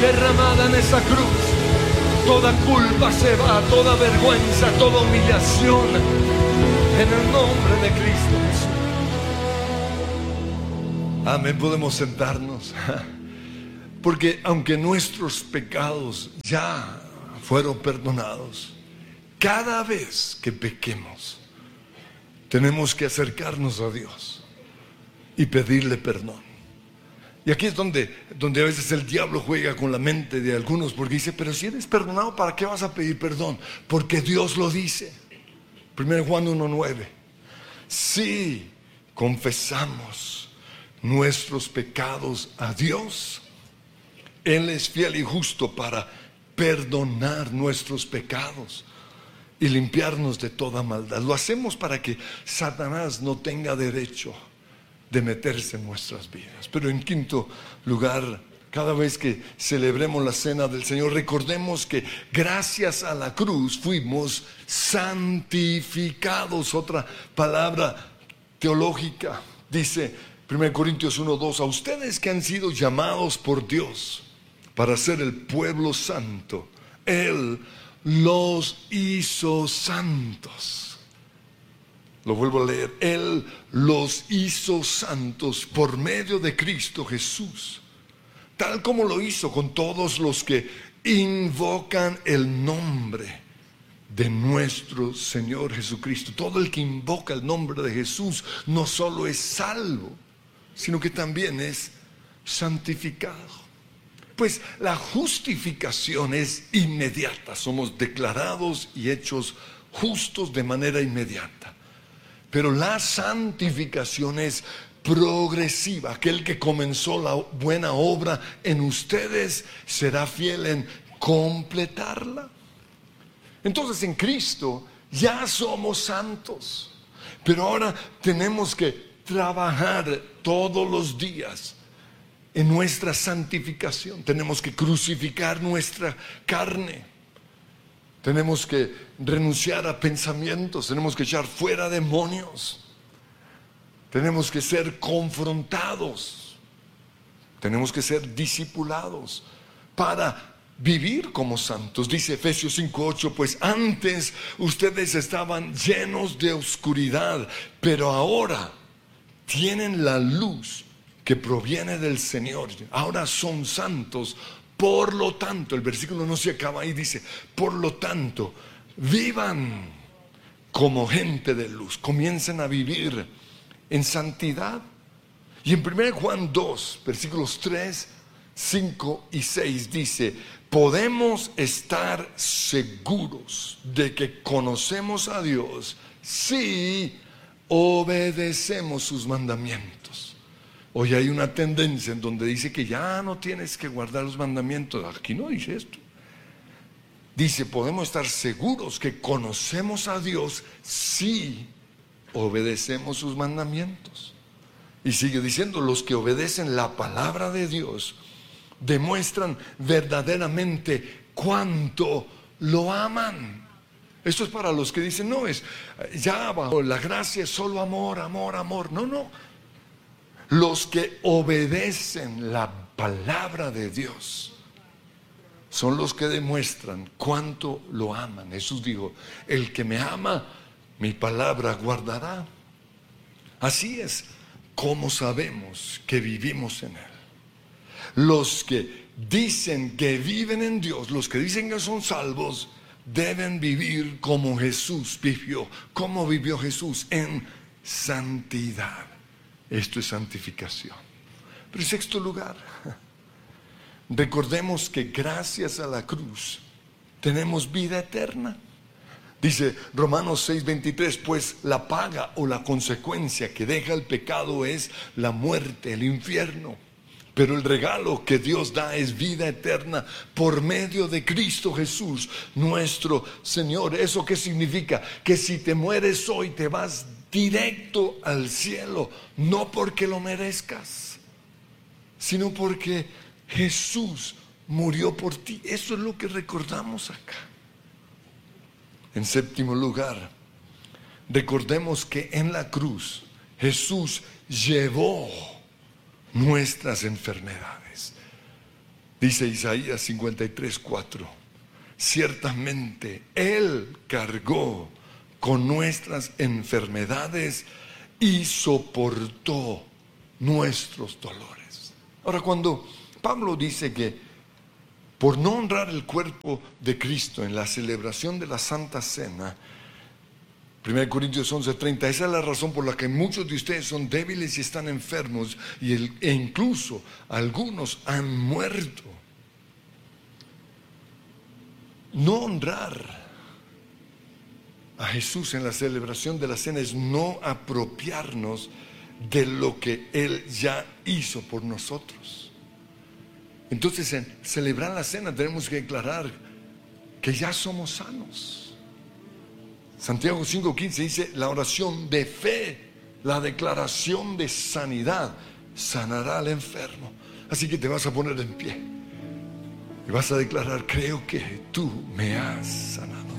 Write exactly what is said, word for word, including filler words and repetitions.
derramada en esa cruz. Toda culpa se va, toda vergüenza, toda humillación, en el nombre de Cristo Jesús. Amén, podemos sentarnos. Porque aunque nuestros pecados ya fueron perdonados, cada vez que pequemos, tenemos que acercarnos a Dios y pedirle perdón. Y aquí es donde, donde a veces el diablo juega con la mente de algunos, porque dice, pero si eres perdonado, ¿para qué vas a pedir perdón? Porque Dios lo dice. primero Juan uno nueve. Si confesamos nuestros pecados a Dios, Él es fiel y justo para perdonar nuestros pecados y limpiarnos de toda maldad. Lo hacemos para que Satanás no tenga derecho de meterse en nuestras vidas. Pero en quinto lugar, cada vez que celebremos la cena del Señor, recordemos que gracias a la cruz fuimos santificados. Otra palabra teológica dice primero Corintios uno dos: a ustedes que han sido llamados por Dios para ser el pueblo santo, Él los hizo santos. Lo vuelvo a leer. Él los hizo santos por medio de Cristo Jesús, tal como lo hizo con todos los que invocan el nombre de nuestro Señor Jesucristo. Todo el que invoca el nombre de Jesús no solo es salvo, sino que también es santificado. Pues la justificación es inmediata. Somos declarados y hechos justos de manera inmediata. Pero la santificación es progresiva. Aquel que comenzó la buena obra en ustedes será fiel en completarla. Entonces en Cristo ya somos santos, pero ahora tenemos que trabajar todos los días en nuestra santificación. Tenemos que crucificar nuestra carne. Tenemos que renunciar a pensamientos, tenemos que echar fuera demonios, tenemos que ser confrontados, tenemos que ser discipulados para vivir como santos. Dice Efesios cinco ocho, pues antes ustedes estaban llenos de oscuridad, pero ahora tienen la luz que proviene del Señor. Ahora son santos. Por lo tanto, el versículo no se acaba ahí, dice, por lo tanto, vivan como gente de luz. Comiencen a vivir en santidad. Y en primero Juan dos, versículos tres, cinco y seis dice, podemos estar seguros de que conocemos a Dios si obedecemos sus mandamientos. Hoy hay una tendencia en donde dice que ya no tienes que guardar los mandamientos. Aquí no dice esto. Dice, podemos estar seguros que conocemos a Dios si obedecemos sus mandamientos. Y sigue diciendo, los que obedecen la palabra de Dios demuestran verdaderamente cuánto lo aman. Esto es para los que dicen, no, es ya bajo la gracia es solo amor, amor, amor. No, no. Los que obedecen la palabra de Dios son los que demuestran cuánto lo aman. Jesús dijo, el que me ama, mi palabra guardará. Así es como sabemos que vivimos en Él. Los que dicen que viven en Dios, los que dicen que son salvos, deben vivir como Jesús vivió. ¿Cómo vivió Jesús? En santidad. Esto es santificación. Pero en sexto lugar, recordemos que gracias a la cruz tenemos vida eterna. Dice Romanos seis veintitrés, pues la paga o la consecuencia que deja el pecado es la muerte, el infierno. Pero el regalo que Dios da es vida eterna por medio de Cristo Jesús, nuestro Señor. ¿Eso qué significa? Que si te mueres hoy te vas directo al cielo, no porque lo merezcas, sino porque Jesús murió por ti. Eso es lo que recordamos acá. En séptimo lugar, recordemos que en la cruz Jesús llevó nuestras enfermedades. Dice Isaías cincuenta y tres, cuatro. Ciertamente Él cargó con nuestras enfermedades y soportó nuestros dolores. Ahora, cuando Pablo dice que por no honrar el cuerpo de Cristo en la celebración de la Santa Cena, primera Corintios once, treinta, esa es la razón por la que muchos de ustedes son débiles y están enfermos, y el, e incluso algunos han muerto. No honrar a Jesús en la celebración de la cena es no apropiarnos de lo que Él ya hizo por nosotros. Entonces, en celebrar la cena tenemos que declarar que ya somos sanos. Santiago cinco quince dice: la oración de fe, la declaración de sanidad, sanará al enfermo. Así que te vas a poner en pie y vas a declarar: creo que tú me has sanado.